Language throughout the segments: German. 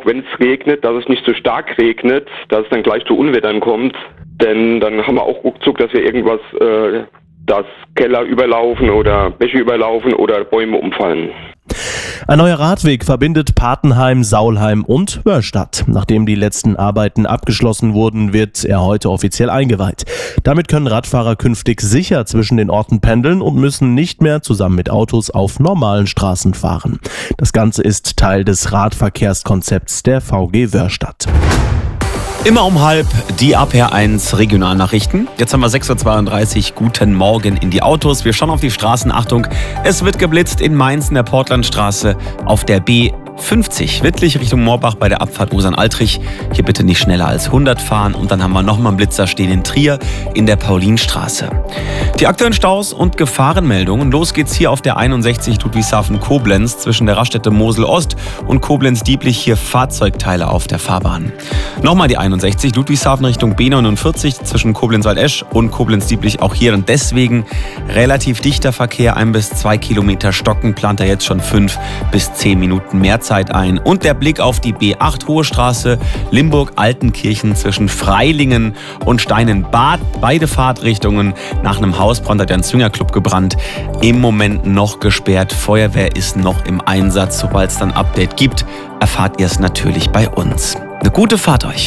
auch wenn es regnet, dass es nicht so stark regnet, dass es dann gleich zu Unwettern kommt. Denn dann haben wir auch ruckzuck, dass wir irgendwas, dass Keller überlaufen oder Bäche überlaufen oder Bäume umfallen. Ein neuer Radweg verbindet Patenheim, Saulheim und Wörrstadt. Nachdem die letzten Arbeiten abgeschlossen wurden, wird er heute offiziell eingeweiht. Damit können Radfahrer künftig sicher zwischen den Orten pendeln und müssen nicht mehr zusammen mit Autos auf normalen Straßen fahren. Das Ganze ist Teil des Radverkehrskonzepts der VG Wörrstadt. Immer um 12:30 die APR1 Regionalnachrichten. Jetzt haben wir 6:32 Uhr. Guten Morgen in die Autos. Wir schauen auf die Straßen. Achtung, es wird geblitzt in Mainz in der Portlandstraße auf der B50. Wittlich Richtung Moorbach bei der Abfahrt Usan-Altrich. Hier bitte nicht schneller als 100 fahren. Und dann haben wir nochmal einen Blitzer stehen in Trier in der Paulinstraße. Die aktuellen Staus und Gefahrenmeldungen. Los geht's hier auf der 61 Ludwigshafen-Koblenz zwischen der Raststätte Mosel-Ost und Koblenz-Dieblich. Hier Fahrzeugteile auf der Fahrbahn. Nochmal die 61 Ludwigshafen Richtung B49 zwischen Koblenz-Waldesch und Koblenz-Dieblich. Auch hier und deswegen relativ dichter Verkehr. 1 bis 2 Kilometer stocken. Plant er jetzt schon 5 bis 10 Minuten mehr Zeit ein. Und der Blick auf die B8 Hohe Straße, Limburg-Altenkirchen zwischen Freilingen und Steinenbad. Beide Fahrtrichtungen. Nach einem Hausbrand hat ein Swingerclub gebrannt. Im Moment noch gesperrt. Feuerwehr ist noch im Einsatz. Sobald es dann ein Update gibt, erfahrt ihr es natürlich bei uns. Eine gute Fahrt euch.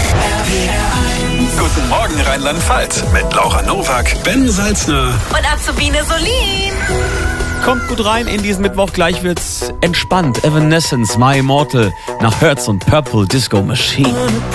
Guten Morgen Rheinland-Pfalz mit Laura Nowak, Ben Salzner und Azubine Solin. Kommt gut rein in diesen Mittwoch, gleich wird's entspannt. Evanescence, My Immortal, nach Hertz und Purple Disco Machine.